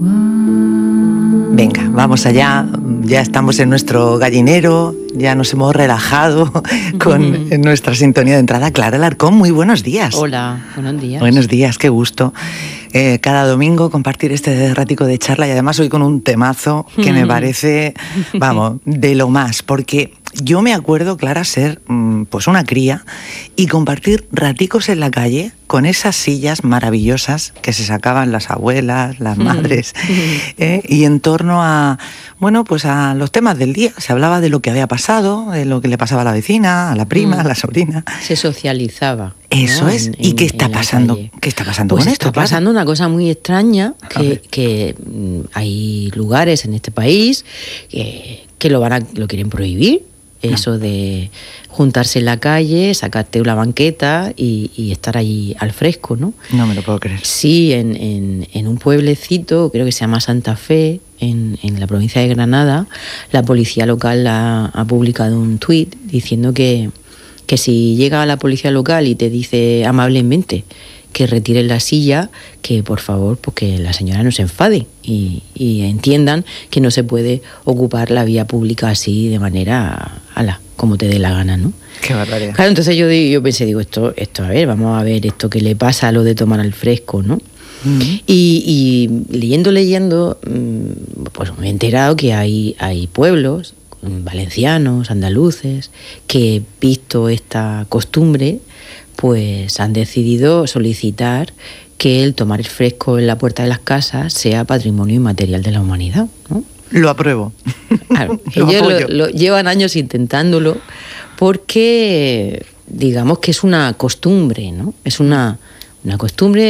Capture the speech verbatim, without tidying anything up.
Venga, vamos allá, ya estamos en nuestro gallinero, ya nos hemos relajado con nuestra sintonía de entrada. Clara Alarcón, muy buenos días. Hola, buenos días. Buenos días, qué gusto. Eh, cada domingo compartir este ratico de charla y además hoy con un temazo que me parece, vamos, de lo más, porque yo me acuerdo, Clara, ser pues una cría y compartir raticos en la calle con esas sillas maravillosas que se sacaban las abuelas, las madres, ¿eh? Y en torno a, bueno, pues a los temas del día. Se hablaba de lo que había pasado, de lo que le pasaba a la vecina, a la prima, a la sobrina. Se socializaba. Eso, ¿no? es. En, ¿Y qué está pasando? ¿Qué está pasando pues con esto? Está pasando una cosa muy extraña, que, que hay lugares en este país que, que lo van a, lo quieren prohibir. Eso de juntarse en la calle, sacarte una banqueta y, y estar ahí al fresco, ¿no? No me lo puedo creer. Sí, en, en, en un pueblecito, creo que se llama Santa Fe, en, en la provincia de Granada, la policía local ha, ha publicado un tuit diciendo que, que si llega a la policía local y te dice amablemente que retires la silla, que por favor, pues que la señora no se enfade y, y entiendan que no se puede ocupar la vía pública así de manera, ala, como te dé la gana, ¿no? Qué barbaridad. Claro, entonces yo, yo pensé, digo, esto, esto, a ver, vamos a ver esto que le pasa a lo de tomar al fresco, ¿no? Uh-huh. Y, y leyendo, leyendo, pues me he enterado que hay, hay pueblos valencianos, andaluces, que visto esta costumbre, pues han decidido solicitar que el tomar el fresco en la puerta de las casas sea patrimonio inmaterial de la humanidad, ¿no? Lo apruebo. Claro, lo ellos lo, lo, llevan años intentándolo porque digamos que es una costumbre, ¿no? Es una, una costumbre